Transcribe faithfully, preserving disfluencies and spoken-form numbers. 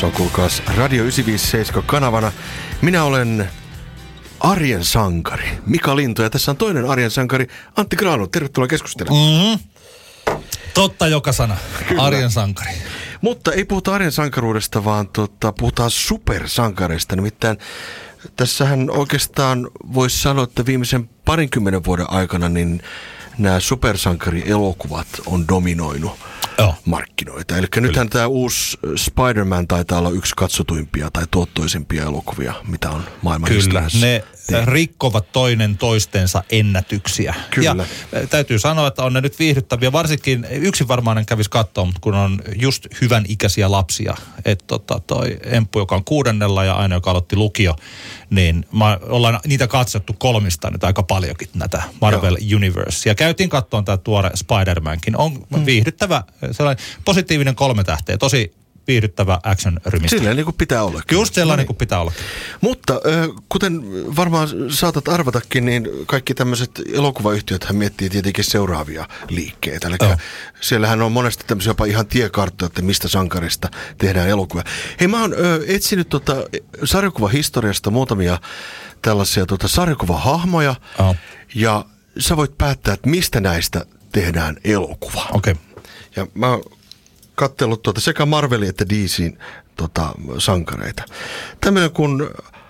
Se on kuulkaas Radio yhdeksänsataaviisikymmentäseitsemän kanavana. Minä olen arjen sankari Mika Lintu ja tässä on toinen arjen sankari Antti Granlund. Tervetuloa keskustelemaan. Mm-hmm. Totta joka sana. Kyllä. Arjen sankari. Mutta ei puhuta arjen sankaruudesta, vaan tota, puhutaan supersankareista. Nimittäin tässähän oikeastaan voisi sanoa, että viimeisen parinkymmenen vuoden aikana niin nämä supersankarielokuvat on dominoinut oh. markkinoita. Eli nythän tämä uusi Spider-Man taitaa olla yksi katsotuimpia tai tuottoisimpia elokuvia, mitä on maailman Kyllä, historiassa. ne tehty. rikkovat toinen toistensa ennätyksiä. Kyllä. Ja täytyy sanoa, että on ne nyt viihdyttäviä. Varsinkin yksin varmaan en kävisi katsoa, mutta kun on just hyvän ikäisiä lapsia. Että tota, toi Emppu, joka on kuudennella ja Aino, joka aloitti lukio, niin mä, ollaan niitä katsottu kolmista nyt aika paljonkin näitä Marvel Joo. Universe. Ja käytiin katsomaan tämä tuore Spider-Mankin. On hmm. viihdyttävä, sellainen positiivinen kolme tähteä, tosi viihdyttävä action-rymistä. Silleen niin kuin pitää olla. Just sellainen kuin pitää olla. Mutta kuten varmaan saatat arvatakin, niin kaikki tämmöiset elokuvayhtiöthän miettii tietenkin seuraavia liikkeitä. Eli oh. siellähän on monesti tämmöisiä jopa ihan tiekarttoja, että mistä sankarista tehdään elokuvia. Hei, mä oon ö, etsinyt tota sarjakuvahistoriasta muutamia tällaisia tota sarjakuvahahmoja. Oh. Ja sä voit päättää, että mistä näistä tehdään elokuva. Okei. Okay. Ja mä oon katsellut tuota sekä Marvelin että D C:n tota, sankareita. Tämmöinen kuin